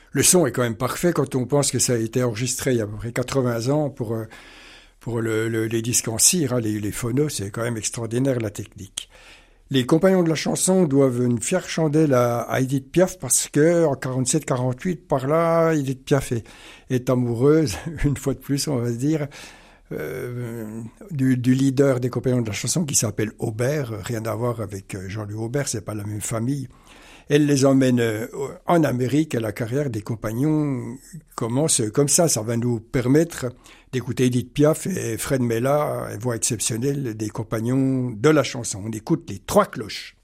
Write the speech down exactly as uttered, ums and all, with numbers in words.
Le son est quand même parfait quand on pense que ça a été enregistré il y a à peu près quatre-vingts ans pour, euh, pour le, le, les disques en cire, hein, les, les phonos, c'est quand même extraordinaire la technique. Les compagnons de la chanson doivent une fière chandelle à, à Édith Piaf parce que en quarante-sept quarante-huit, par là, Édith Piaf est, est amoureuse, une fois de plus, on va se dire, euh, du, du leader des compagnons de la chanson qui s'appelle Aubert, rien à voir avec Jean-Louis Aubert, c'est pas la même famille. Elle les emmène en Amérique et la carrière des compagnons commence comme ça. Ça va nous permettre d'écouter Édith Piaf et Fred Mella, voix exceptionnelle des compagnons de la chanson. On écoute les trois cloches.